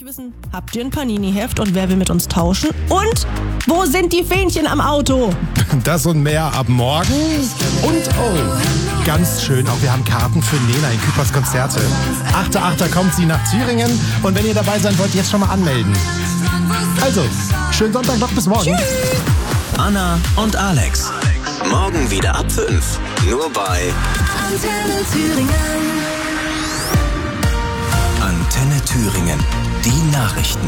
natürlich wissen, habt ihr ein Panini-Heft und wer will mit uns tauschen? Und wo sind die Fähnchen am Auto? Das und mehr ab morgen. Und ganz schön, auch wir haben Karten für Nena in Küpers Konzerte. 8.8. kommt sie nach Thüringen und wenn ihr dabei sein wollt, jetzt schon mal anmelden. Also, schönen Sonntag noch, bis morgen. Tschüss. Anna und Alex. Morgen wieder ab 5. Nur bei Antenne Thüringen. Antenne Thüringen. Die Nachrichten.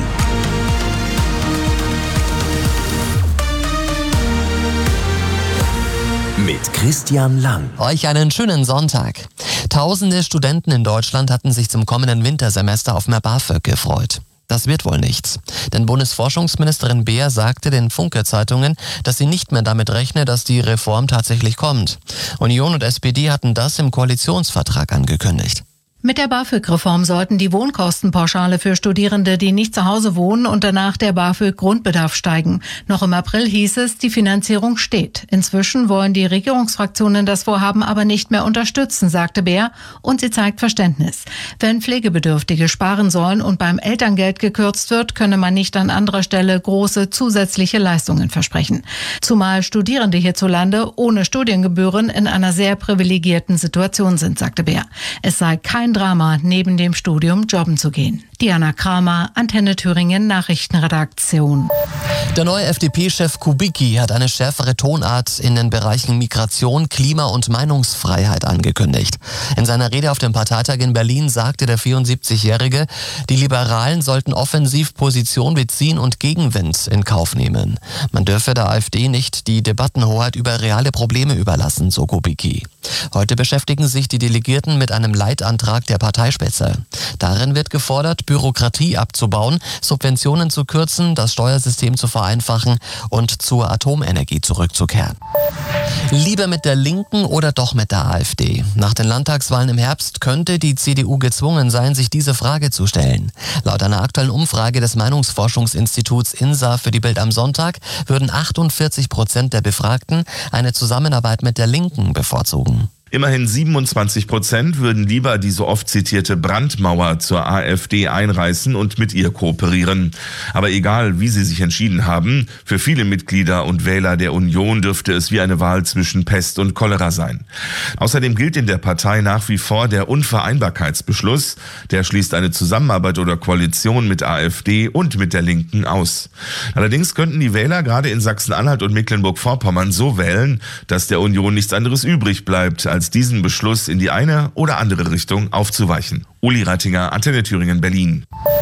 Mit Christian Lang. Euch einen schönen Sonntag. Tausende Studenten in Deutschland hatten sich zum kommenden Wintersemester auf mehr BAföG gefreut. Das wird wohl nichts. Denn Bundesforschungsministerin Beer sagte den Funke-Zeitungen, dass sie nicht mehr damit rechne, dass die Reform tatsächlich kommt. Union und SPD hatten das im Koalitionsvertrag angekündigt. Mit der BAföG-Reform sollten die Wohnkostenpauschale für Studierende, die nicht zu Hause wohnen und danach der BAföG-Grundbedarf steigen. Noch im April hieß es, die Finanzierung steht. Inzwischen wollen die Regierungsfraktionen das Vorhaben aber nicht mehr unterstützen, sagte Beer, und sie zeigt Verständnis. Wenn Pflegebedürftige sparen sollen und beim Elterngeld gekürzt wird, könne man nicht an anderer Stelle große zusätzliche Leistungen versprechen. Zumal Studierende hierzulande ohne Studiengebühren in einer sehr privilegierten Situation sind, sagte Beer. Es sei kein Drama, neben dem Studium jobben zu gehen. Diana Kramer, Antenne Thüringen Nachrichtenredaktion. Der neue FDP-Chef Kubicki hat eine schärfere Tonart in den Bereichen Migration, Klima und Meinungsfreiheit angekündigt. In seiner Rede auf dem Parteitag in Berlin sagte der 74-Jährige, die Liberalen sollten offensiv Position beziehen und Gegenwind in Kauf nehmen. Man dürfe der AfD nicht die Debattenhoheit über reale Probleme überlassen, so Kubicki. Heute beschäftigen sich die Delegierten mit einem Leitantrag der Parteispitze. Darin wird gefordert, Bürokratie abzubauen, Subventionen zu kürzen, das Steuersystem zu vereinfachen und zur Atomenergie zurückzukehren. Lieber mit der Linken oder doch mit der AfD? Nach den Landtagswahlen im Herbst könnte die CDU gezwungen sein, sich diese Frage zu stellen. Laut einer aktuellen Umfrage des Meinungsforschungsinstituts INSA für die Bild am Sonntag würden 48% der Befragten eine Zusammenarbeit mit der Linken bevorzugen. Immerhin 27% würden lieber die so oft zitierte Brandmauer zur AfD einreißen und mit ihr kooperieren. Aber egal, wie sie sich entschieden haben, für viele Mitglieder und Wähler der Union dürfte es wie eine Wahl zwischen Pest und Cholera sein. Außerdem gilt in der Partei nach wie vor der Unvereinbarkeitsbeschluss. Der schließt eine Zusammenarbeit oder Koalition mit AfD und mit der Linken aus. Allerdings könnten die Wähler gerade in Sachsen-Anhalt und Mecklenburg-Vorpommern so wählen, dass der Union nichts anderes übrig bleibt, als diesen Beschluss in die eine oder andere Richtung aufzuweichen. Uli Rattinger, Antenne Thüringen, Berlin.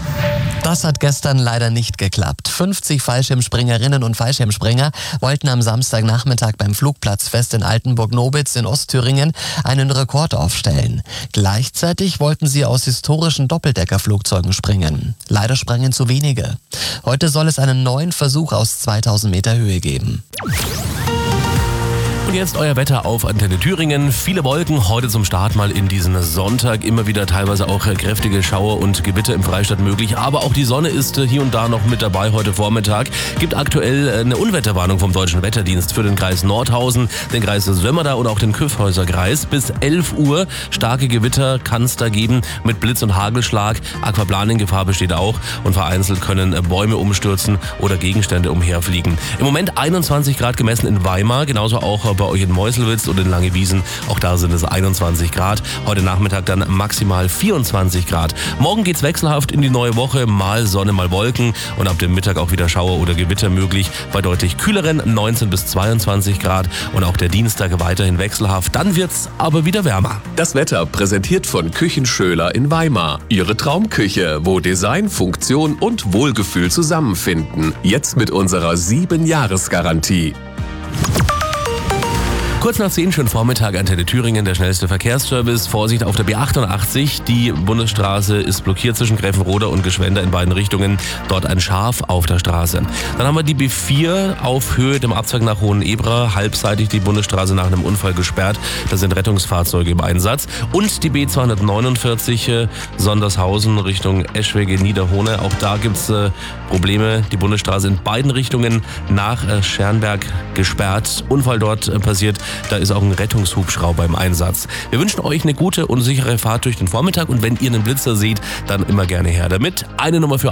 Das hat gestern leider nicht geklappt. 50 Fallschirmspringerinnen und Fallschirmspringer wollten am Samstagnachmittag beim Flugplatzfest in Altenburg-Nobitz in Ostthüringen einen Rekord aufstellen. Gleichzeitig wollten sie aus historischen Doppeldeckerflugzeugen springen. Leider sprangen zu wenige. Heute soll es einen neuen Versuch aus 2000 Meter Höhe geben. Und jetzt euer Wetter auf Antenne Thüringen. Viele Wolken heute zum Start mal in diesen Sonntag. Immer wieder teilweise auch kräftige Schauer und Gewitter im Freistaat möglich. Aber auch die Sonne ist hier und da noch mit dabei heute Vormittag. Gibt aktuell eine Unwetterwarnung vom Deutschen Wetterdienst für den Kreis Nordhausen, den Kreis Sömmerda und auch den Kyffhäuser-Kreis. Bis 11 Uhr starke Gewitter kann es da geben mit Blitz- und Hagelschlag. Aquaplaning-Gefahr besteht auch und vereinzelt können Bäume umstürzen oder Gegenstände umherfliegen. Im Moment 21 Grad gemessen in Weimar, genauso auch bei euch in Meuselwitz und in Langewiesen. Auch da sind es 21 Grad. Heute Nachmittag dann maximal 24 Grad. Morgen geht's wechselhaft in die neue Woche. Mal Sonne, mal Wolken und ab dem Mittag auch wieder Schauer oder Gewitter möglich. Bei deutlich kühleren 19 bis 22 Grad und auch der Dienstag weiterhin wechselhaft. Dann wird's aber wieder wärmer. Das Wetter präsentiert von Küchen Schöler in Weimar. Ihre Traumküche, wo Design, Funktion und Wohlgefühl zusammenfinden. Jetzt mit unserer 7-Jahres-Garantie. Kurz nach 10, schönen Vormittag, Antenne Thüringen, der schnellste Verkehrsservice. Vorsicht auf der B88, die Bundesstraße ist blockiert zwischen Gräfenroda und Geschwender in beiden Richtungen. Dort ein Schaf auf der Straße. Dann haben wir die B4 auf Höhe dem Abzweig nach Hohenebra, halbseitig die Bundesstraße nach einem Unfall gesperrt. Da sind Rettungsfahrzeuge im Einsatz. Und die B249 Sondershausen Richtung Eschwege, Niederhohne. Auch da gibt's Probleme. Die Bundesstraße in beiden Richtungen nach Schernberg gesperrt. Unfall dort passiert. Da ist auch ein Rettungshubschrauber im Einsatz. Wir wünschen euch eine gute und sichere Fahrt durch den Vormittag und wenn ihr einen Blitzer seht, dann immer gerne her damit. Eine Nummer für